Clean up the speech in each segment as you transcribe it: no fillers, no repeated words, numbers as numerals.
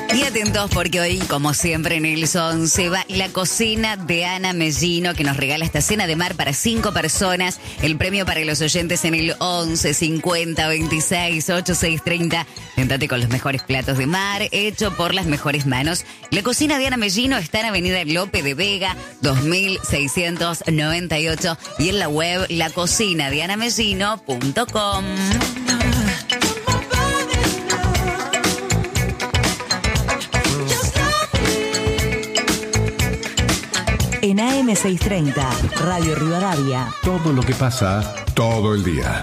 Y atentos porque hoy, como siempre, Nelson, se va la cocina de Ana Mellino, que nos regala esta cena de mar para 5 personas. El premio para los oyentes en el 11 50 26 86 30. Tentate con los mejores platos de mar, hecho por las mejores manos. La cocina de Ana Mellino está en Avenida Lope de Vega, 2698, y en la web lacocinadeanamellino.com. En AM630, Radio Rivadavia. Todo lo que pasa, todo el día.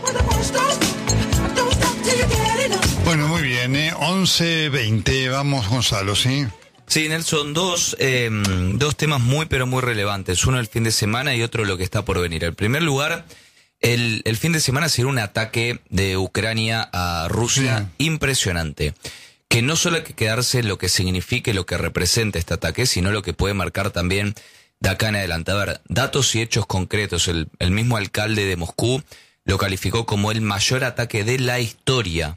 Bueno, muy bien, 11:20. Vamos, Gonzalo, ¿sí? Sí, Nelson, dos temas muy, pero muy relevantes. Uno el fin de semana y otro lo que está por venir. En primer lugar, el fin de semana será un ataque de Ucrania a Rusia impresionante. Que no solo hay que quedarse en lo que signifique, lo que representa este ataque, sino lo que puede marcar también de acá en adelante. A ver, datos y hechos concretos. El mismo alcalde de Moscú lo calificó como el mayor ataque de la historia.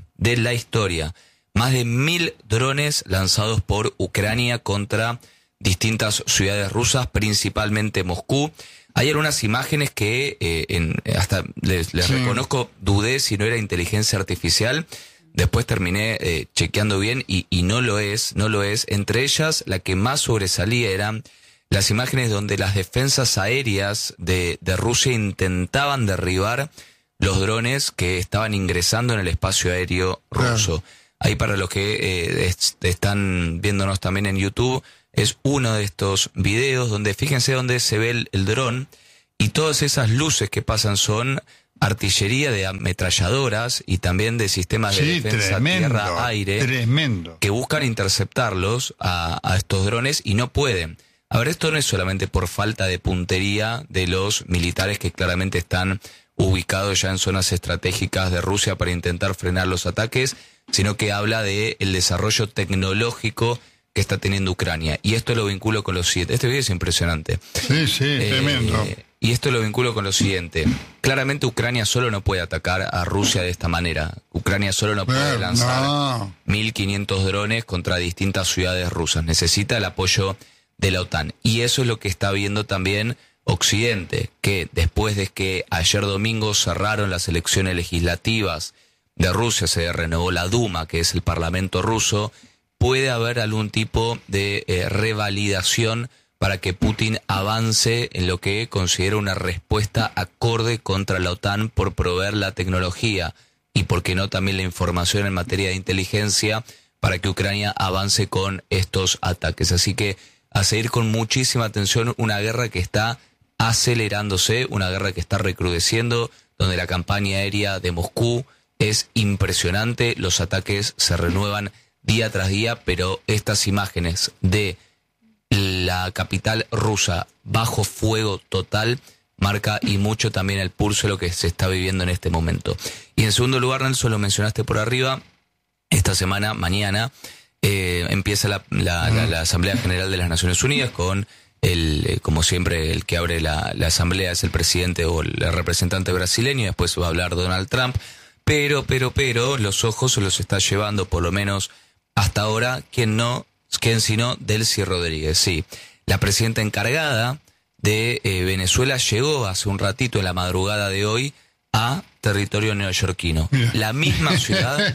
Más de 1000 drones lanzados por Ucrania contra distintas ciudades rusas, principalmente Moscú. Hay algunas imágenes que hasta les reconozco, dudé si no era inteligencia artificial. Después terminé chequeando bien y no lo es. Entre ellas, la que más sobresalía eran las imágenes donde las defensas aéreas de Rusia intentaban derribar los drones que estaban ingresando en el espacio aéreo ruso. Ahí, para los que están viéndonos también en YouTube, es uno de estos videos donde, fíjense donde se ve el dron, y todas esas luces que pasan son artillería de ametralladoras y también de sistemas de defensa tierra-aire que buscan interceptarlos a estos drones y no pueden. A ver, esto no es solamente por falta de puntería de los militares que claramente están ubicados ya en zonas estratégicas de Rusia para intentar frenar los ataques, sino que habla de el desarrollo tecnológico que está teniendo Ucrania. Y esto lo vinculo con lo siguiente. Este video es impresionante. Sí, tremendo. Y esto lo vinculo con lo siguiente. Claramente Ucrania solo no puede atacar a Rusia de esta manera. Ucrania solo no puede lanzar 1500 drones contra distintas ciudades rusas. Necesita el apoyo de la OTAN. Y eso es lo que está viendo también Occidente, que después de que ayer domingo cerraron las elecciones legislativas de Rusia, se renovó la Duma, que es el parlamento ruso, puede haber algún tipo de revalidación para que Putin avance en lo que considera una respuesta acorde contra la OTAN por proveer la tecnología y, por qué no, también la información en materia de inteligencia para que Ucrania avance con estos ataques. Así que a seguir con muchísima atención, una guerra que está acelerándose, una guerra que está recrudeciendo, donde la campaña aérea de Moscú es impresionante, los ataques se renuevan día tras día, pero estas imágenes de la capital rusa bajo fuego total marca y mucho también el pulso de lo que se está viviendo en este momento. Y en segundo lugar, Nelson, lo mencionaste por arriba, esta semana, mañana, empieza la Asamblea General de las Naciones Unidas con como siempre, el que abre la asamblea es el presidente o el representante brasileño, y después va a hablar Donald Trump, pero los ojos se los está llevando, por lo menos hasta ahora, ¿quién sino Delcy Rodríguez? Sí, la presidenta encargada de Venezuela llegó hace un ratito, en la madrugada de hoy, a territorio neoyorquino. La misma ciudad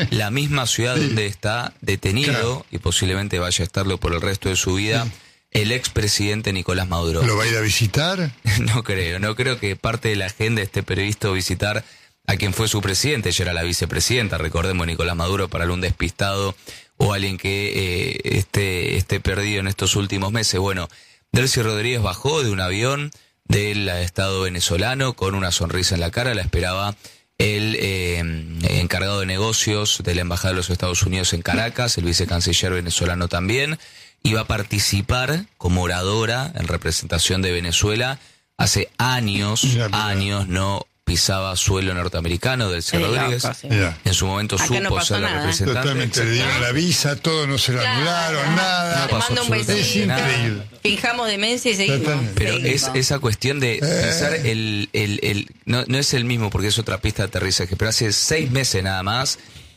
donde está detenido, y posiblemente vaya a estarlo por el resto de su vida, el expresidente Nicolás Maduro. ¿Lo va a ir a visitar? No creo que parte de la agenda esté previsto visitar a quien fue su presidente. Ella era la vicepresidenta, recordemos, Nicolás Maduro, para algún despistado o alguien que esté perdido en estos últimos meses. Bueno, Delcy Rodríguez bajó de un avión del Estado venezolano con una sonrisa en la cara. La esperaba el encargado de negocios de la Embajada de los Estados Unidos en Caracas, el vicecanciller venezolano también. Iba a participar como oradora en representación de Venezuela. Hace años no pisaba suelo norteamericano, Delcy Rodríguez. En su momento acá supo no ser la representante. Totalmente, le dieron la visa, todo, no se lo anularon, nada. No manda un besito. Es increíble. Fijamos demencia y seguimos. Pero es esa cuestión de pisar no es el mismo, porque es otra pista de aterrizaje, pero hace 6 meses nada más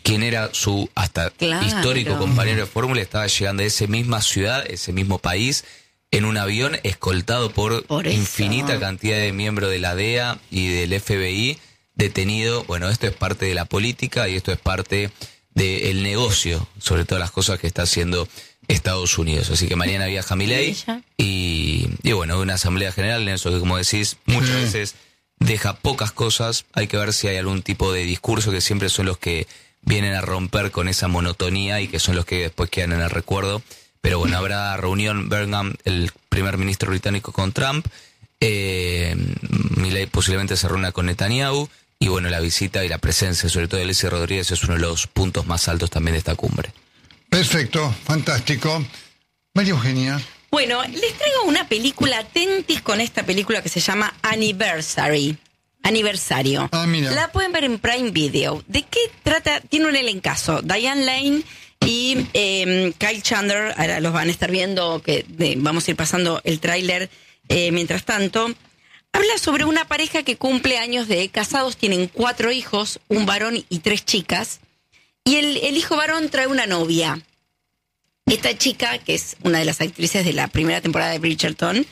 quien era su histórico compañero de fórmula, estaba llegando a esa misma ciudad, ese mismo país, en un avión escoltado por infinita cantidad de miembros de la DEA y del FBI, detenido. Bueno, esto es parte de la política y esto es parte del negocio, sobre todas las cosas que está haciendo Estados Unidos. Así que mañana viaja Milei y bueno, una asamblea general en eso que, como decís, muchas veces deja pocas cosas. Hay que ver si hay algún tipo de discurso, que siempre son los que vienen a romper con esa monotonía y que son los que después quedan en el recuerdo. Pero bueno, habrá reunión Birmingham, el primer ministro británico, con Trump. Milei posiblemente se reúna con Netanyahu. Y bueno, la visita y la presencia, sobre todo de Delcy Rodríguez, es uno de los puntos más altos también de esta cumbre. Perfecto, fantástico. María Eugenia. Bueno, les traigo una película, atentis con esta película que se llama Aniversario. Mira. La pueden ver en Prime Video. ¿De qué trata? Tiene un elencazo. Diane Lane y Kyle Chandler. Ahora los van a estar viendo, vamos a ir pasando el tráiler mientras tanto. Habla sobre una pareja que cumple años de casados, tienen 4 hijos, un varón y 3 chicas, y el hijo varón trae una novia. Esta chica, que es una de las actrices de la primera temporada de Bridgerton,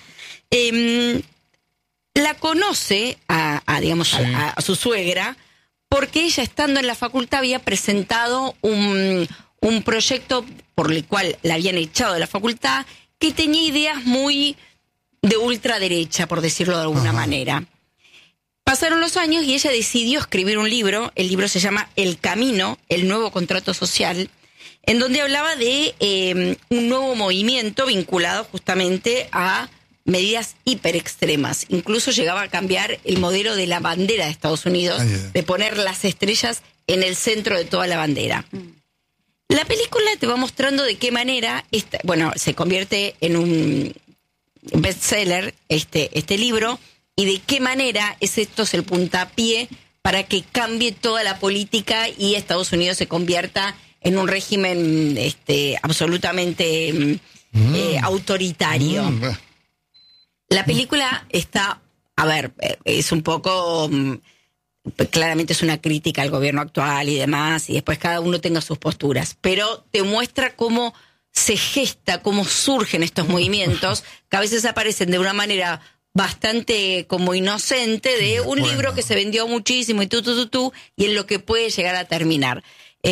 la conoce a su suegra, porque ella, estando en la facultad, había presentado un proyecto por el cual la habían echado de la facultad, que tenía ideas muy de ultraderecha, por decirlo de alguna manera. Pasaron los años y ella decidió escribir un libro. El libro se llama El Camino, el nuevo contrato social, en donde hablaba de un nuevo movimiento vinculado justamente a medidas hiperextremas. Incluso llegaba a cambiar el modelo de la bandera de Estados Unidos, de poner las estrellas en el centro de toda la bandera. La película te va mostrando de qué manera se convierte en un bestseller este libro, y de qué manera esto es el puntapié para que cambie toda la política y Estados Unidos se convierta en un régimen absolutamente autoritario. La película está, es un poco, claramente es una crítica al gobierno actual y demás, y después cada uno tenga sus posturas, pero te muestra cómo se gesta, cómo surgen estos movimientos, que a veces aparecen de una manera bastante como inocente, de un libro que se vendió muchísimo y y en lo que puede llegar a terminar.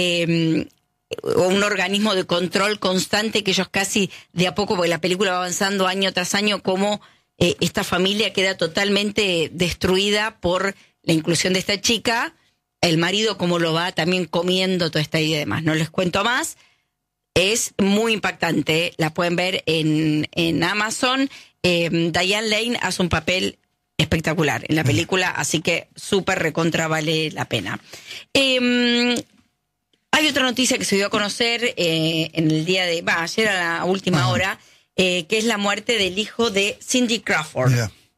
Un organismo de control constante que ellos casi de a poco, porque la película va avanzando año tras año, como esta familia queda totalmente destruida por la inclusión de esta chica, el marido como lo va también comiendo toda esta idea y demás. No les cuento más. Es muy impactante, la pueden ver en Amazon. Diane Lane hace un papel espectacular en la película, así que súper recontra vale la pena. Hay otra noticia que se dio a conocer en el día de ayer a la última hora, que es la muerte del hijo de Cindy Crawford,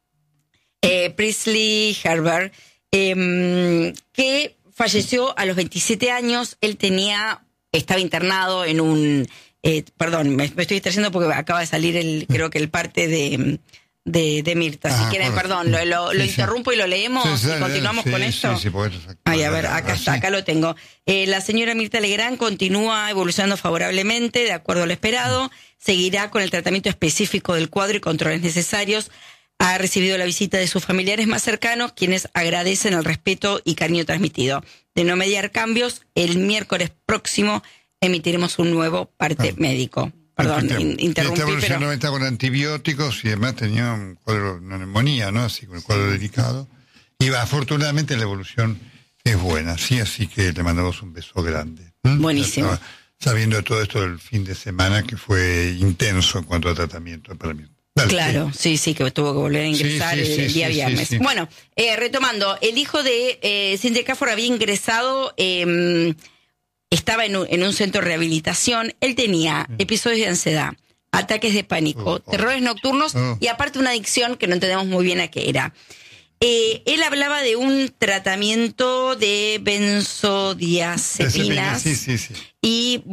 Presley Herbert, que falleció a los 27 años. Él estaba internado en un... perdón, me estoy distrayendo porque acaba de salir creo que el parte de Mirta. Si quieren, perdón, lo interrumpo y lo leemos y continuamos con esto. A ver, acá está, acá lo tengo. La señora Mirta Legrand continúa evolucionando favorablemente, de acuerdo a lo esperado. Seguirá con el tratamiento específico del cuadro y controles necesarios. Ha recibido la visita de sus familiares más cercanos, quienes agradecen el respeto y cariño transmitido. De no mediar cambios, el miércoles próximo emitiremos un nuevo parte médico. Perdón, interrumpí, esta evolución no está con antibióticos y además tenía un cuadro, una neumonía, ¿no? Así, con el cuadro delicado. Y afortunadamente la evolución es buena, sí, así que le mandamos un beso grande. Buenísimo. Sabiendo de todo esto del fin de semana, que fue intenso en cuanto a tratamiento para mí. Dale, claro, sí, que tuvo que volver a ingresar el día viernes. Sí. Bueno, retomando, el hijo de Cindy Crawford había ingresado, estaba en un centro de rehabilitación. Él tenía episodios de ansiedad, ataques de pánico, terrores nocturnos y aparte una adicción que no entendemos muy bien a qué era. Él hablaba de un tratamiento de benzodiazepinas y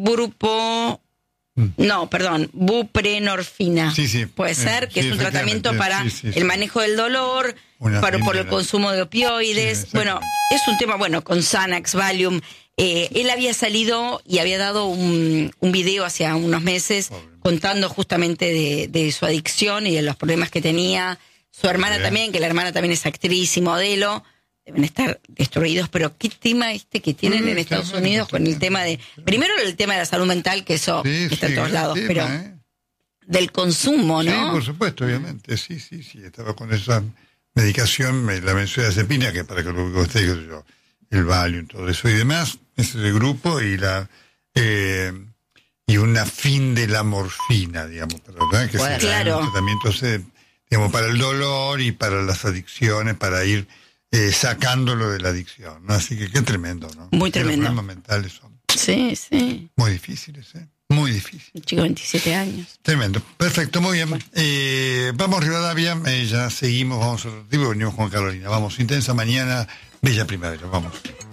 buprenorfina. Puede ser, que es un tratamiento para el manejo del dolor, por el consumo de opioides. Bueno, es un tema, con Xanax, Valium. Él había salido y había dado un video hace unos meses contando justamente de su adicción y de los problemas que tenía. Su hermana también, que la hermana también es actriz y modelo. Deben estar destruidos, pero qué tema que tienen en Estados Unidos con el tema de... Primero el tema de la salud mental, que eso está en todos lados, tema, pero del consumo, ¿no? Sí, por supuesto, obviamente, sí, estaba con esa medicación, la benzodiazepina, que para que lo que usted diga yo, el Valium, todo eso y demás, ese es el grupo, y y una fin de la morfina, digamos, ¿verdad? Que bueno, claro. Tratamientos, digamos, para el dolor y para las adicciones, para ir sacándolo de la adicción, ¿no? Así que qué tremendo, ¿no? Muy tremendo. Los problemas mentales son muy difíciles, muy difíciles. Un chico de 27 años. Tremendo. Perfecto, muy bien. Bueno. Vamos Rivadavia, ya seguimos, vamos a venimos con Carolina. Vamos, intensa mañana, bella primavera, vamos.